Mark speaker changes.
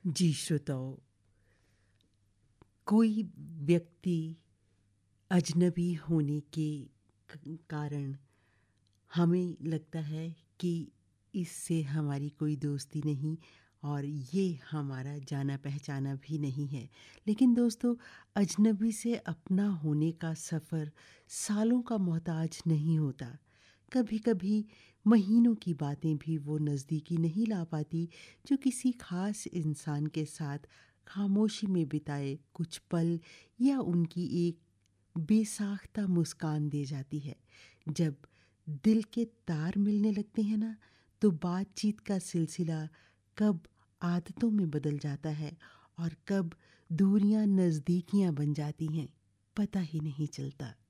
Speaker 1: जी श्रोताओ, कोई व्यक्ति अजनबी होने के कारण हमें लगता है कि इससे हमारी कोई दोस्ती नहीं और ये हमारा जाना पहचाना भी नहीं है। लेकिन दोस्तों, अजनबी से अपना होने का सफ़र सालों का मोहताज नहीं होता। कभी-कभी महीनों की बातें भी वो नज़दीकी नहीं ला पाती जो किसी ख़ास इंसान के साथ खामोशी में बिताए कुछ पल या उनकी एक बेसाख्ता मुस्कान दे जाती है। जब दिल के तार मिलने लगते हैं ना, तो बातचीत का सिलसिला कब आदतों में बदल जाता है और कब दूरियां नज़दीकियां बन जाती हैं, पता ही नहीं चलता।